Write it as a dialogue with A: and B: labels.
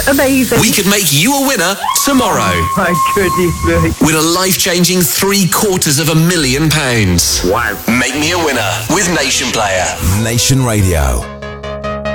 A: amazing.
B: We could make you a winner tomorrow.
A: Oh, my goodness me.
B: With a life-changing £750,000.
A: Wow.
B: Make me a winner with Nation Player.
C: Nation Radio.